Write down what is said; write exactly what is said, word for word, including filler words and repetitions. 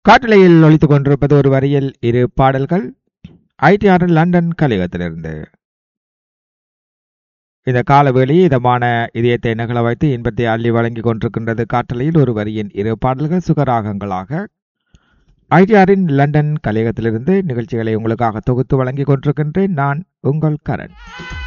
காட்டலையில் ஒலித்துக் கொண்டிருப்பது ஒரு வரியில் இரு பாடல்கள் ஐடிஆர் லண்டன் கலையகத்திலிருந்து. இந்த காலவேளையை இதமான இதயத்தை நகல வைத்து இன்பத்தை அள்ளி வழங்கிக் கொண்டிருக்கின்றது. காட்டலையில் ஒரு வரியின் இரு பாடல்கள் சுகராகங்களாக ஐடிஆரின் லண்டன் கலையகத்திலிருந்து நிகழ்ச்சிகளை உங்களுக்காக தொகுத்து வழங்கிக் கொண்டிருக்கின்றேன். நான் உங்கள் கரண்.